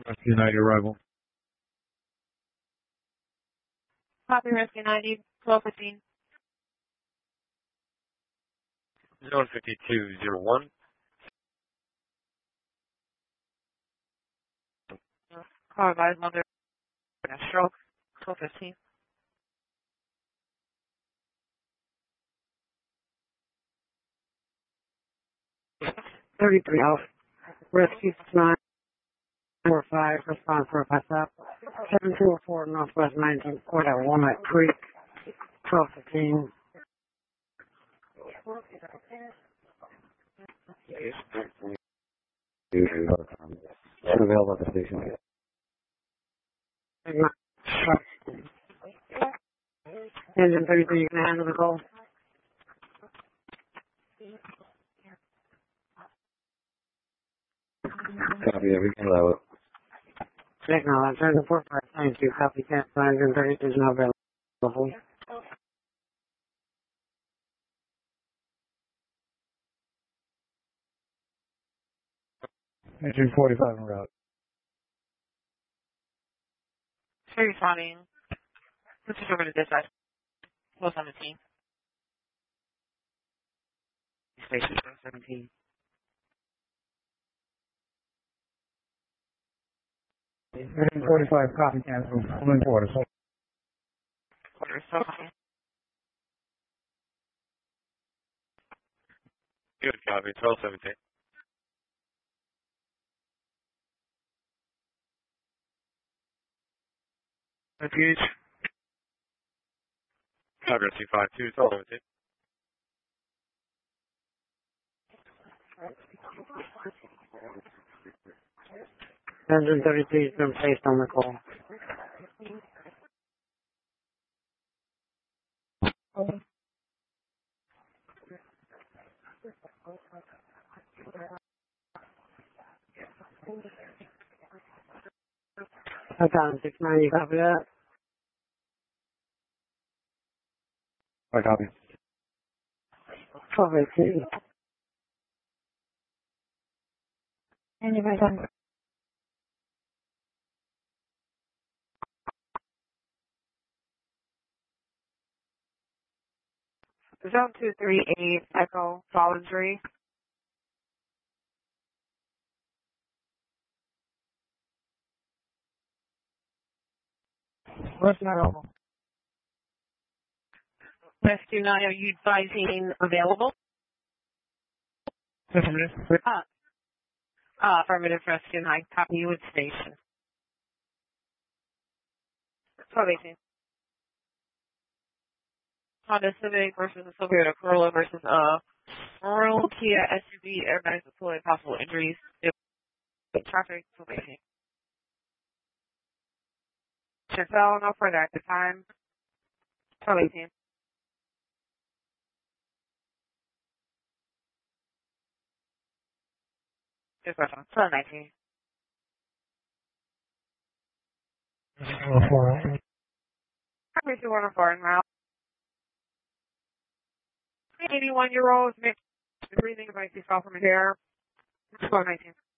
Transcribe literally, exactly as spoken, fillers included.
Rescue ninety arrival. Copy, Rescue ninety, twelve fifteen. Zone fifty-two zero one. Call advised mother in a stroke, twelve fifteen. thirty-three out. Rescue nine four five, response for a pass up. seven two oh four Northwest nineteenth Court at Walnut Creek, twelve fifteen. Available at the station. Engine thirty-three, you can handle the call. Copy, yeah, we can allow it. Signal, I'm turning four five nine two, copy, cancel, engine thirty-three is now available. Engine forty-five en route. Sure, responding. This is over to dispatch. twelve seventeen. Station twelve seventeen. Engine forty-five, copy, cancel. Full in quarters. Quarter, so copy. Good copy, twelve seventeen. Refuge. Copy, Rescue five two, twelve seventeen. Engine thirty-three has been placed on the call. Uptown six ninety, copy that. I copy. twelve eighteen. Anybody done? Zone two three eight, Echo, Voluntary. What's that over? Rescue nine, are you advising available? Affirmative. Uh, uh, affirmative, Rescue nine, copy you at station. twelve eighteen. Honda Civic versus a Silverado Corolla versus a Royal Kia S U V, airbags deployed, possible injuries. Traffic, twelve eighteen. Chevelle, no further at the time. twelve eighteen. Good question. twelve nineteen. Copy two one four en route. eighty-one year old mixed breathing device you saw from here. twelve nineteen.